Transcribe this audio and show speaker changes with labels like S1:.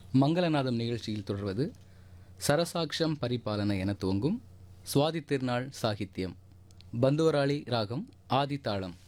S1: மங்களநாதம் நிகழ்ச்சியில் தொடர்வது சரசாக்ஷம் பரிபாலன என துவங்கும் சுவாதி திருநாள் சாகித்யம் பந்துவராளி ராகம் ஆதி தாளம்.